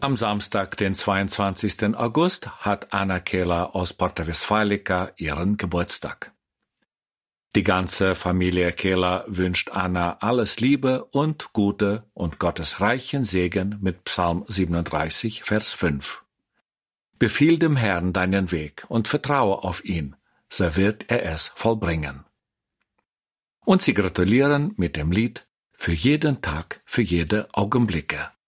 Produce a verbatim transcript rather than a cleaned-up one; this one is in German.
Am Samstag, den zweiundzwanzigsten August, hat Anna Kehler aus Porta Westfalica ihren Geburtstag. Die ganze Familie Kehler wünscht Anna alles Liebe und Gute und Gottes reichen Segen mit Psalm siebenunddreißig, Vers fünf. Befiehl dem Herrn deinen Weg und vertraue auf ihn, so wird er es vollbringen. Und sie gratulieren mit dem Lied Für jeden Tag, für jede Augenblicke.